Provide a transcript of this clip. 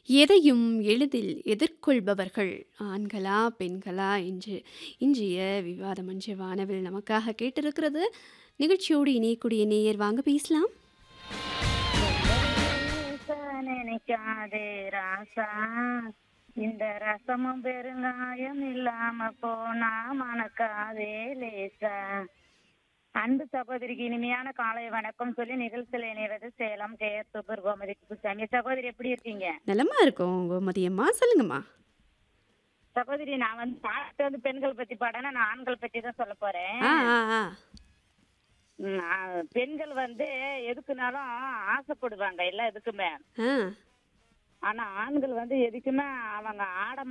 எதையும் எளிதில் எதிர்கொள்பவர்கள் ஆண்களா, பெண்களா என்று இன்றைய விவாதம் மஞ்ச வானவில் நமக்காக கேட்டிருக்கிறது. நிகழ்ச்சியோடு இணையக்கூடிய நேயர் வாங்க பேசலாம். ரொம்ப லேசா நினைக்காதே ராசா, இந்த ரசமும் பெருங்காயம் இல்லாம போனா மணக்காதே லேசா. அன்பு சகோதரிக்கு இனிமையான காலை வணக்கம் சொல்லி நிகழ்ச்சியில் இணைவது சேலம் கேஎஸ் சூப்பர் கோமதி குப்புசாமி. சகோதரி எப்படி இருக்கீங்க? நலமா இருக்கோம் கோமதியம்மா, சொல்லுங்கம்மா. சகோதரி, நான் பாட்டு பெண்கள் பத்தி பாடனா, நான் ஆண்கள் பத்தி தான் சொல்ல போறேன். ஆ ஆ ஆ பெண்கள் எதுக்குனாலும் ஆசைப்படுவாங்க எல்லா எதுக்குமே. ஆ ஆனா ஆண்கள் எதுக்குமே அவங்க ஆட